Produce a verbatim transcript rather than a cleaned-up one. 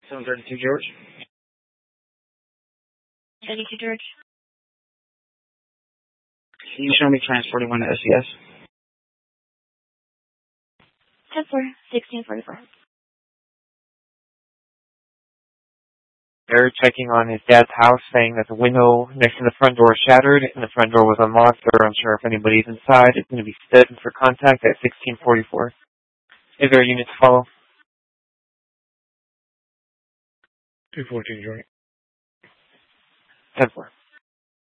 seven thirty-two George. thirty-two George. Can you show me transporting one to S C S? ten four, sixteen forty-four. They're checking on his dad's house, saying that the window next to the front door shattered and the front door was unlocked. They're unsure if anybody's inside. It's going to be stood for contact at sixteen forty-four. Is there a unit to follow? two fourteen, George. ten four.